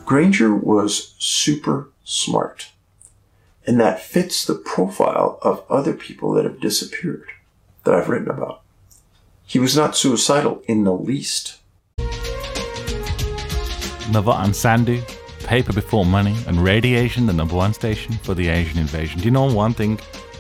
Granger was super smart, and that fits the profile of other people that have disappeared that I've written about. He was not suicidal in the least. Nawat and Sandhu, Paper Before Money, and Radiation, the #1 station for the Asian invasion. Do you know one thing?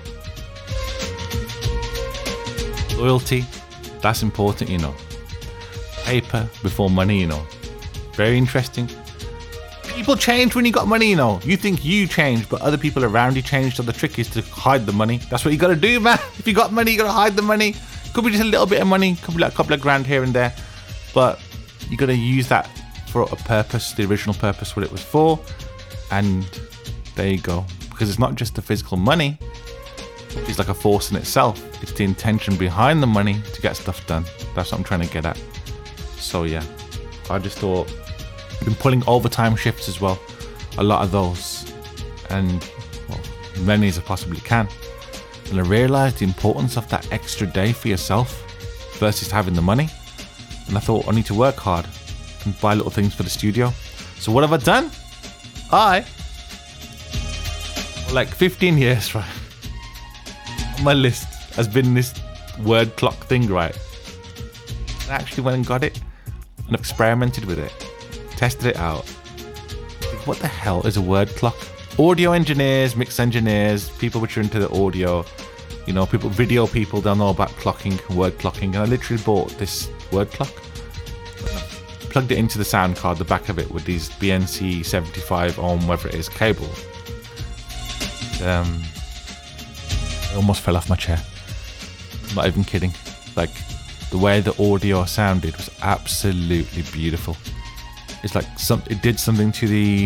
Loyalty, that's important, you know. Paper before money, you know. Very interesting. People change when you got money, you know. You think you change, but other people around you change, so the trick is to hide the money. That's what you gotta do, man. If you got money, you gotta hide the money. Could be just a little bit of money, could be like a couple of grand here and there, but you gotta use that for a purpose, the original purpose, what it was for, and there you go. Because it's not just the physical money, which is like a force in itself, it's the intention behind the money to get stuff done. That's what I'm trying to get at. So yeah, I just thought, I've been pulling overtime shifts as well, a lot of those, and well, many as I possibly can. And I realised the importance of that extra day for yourself versus having the money. And I thought, I need to work hard and buy little things for the studio. So what have I done? For like 15 years, right, on my list has been this word clock thing, right? I actually went and got it and experimented with it, tested it out. What the hell is a word clock? Audio engineers, mix engineers, people which are into the audio, you know, people, video people, they'll know about clocking, word clocking. And I literally bought this word clock, plugged it into the sound card, the back of it, with these BNC 75 ohm, whatever it is, cable. I almost fell off my chair. I'm not even kidding. Like, the way the audio sounded was absolutely beautiful. It's like it did something to the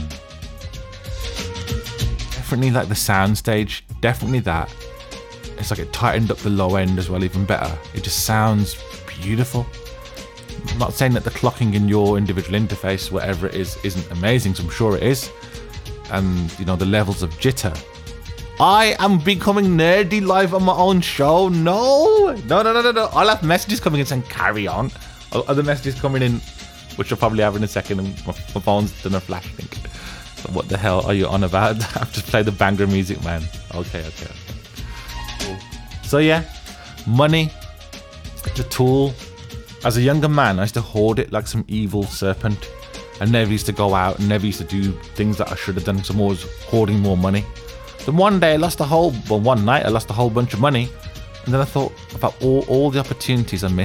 definitely like the sound stage, definitely that. It's like it tightened up the low end as well, even better. It just sounds beautiful. I'm not saying that the clocking in your individual interface, whatever it is, isn't amazing, so I'm sure it is. And you know, the levels of jitter. I am becoming nerdy live on my own show. No. I'll have messages coming in saying carry on. Other messages coming in, which I'll probably have in a second, and my phone's done a flash link. So what the hell are you on about? I've just played the banger music, man. Okay. Cool. So yeah, money, it's a tool. As a younger man, I used to hoard it like some evil serpent. I never used to go out and never used to do things that I should have done because I'm always hoarding more money. Then one day one night I lost a whole bunch of money, and then I thought about all the opportunities I missed.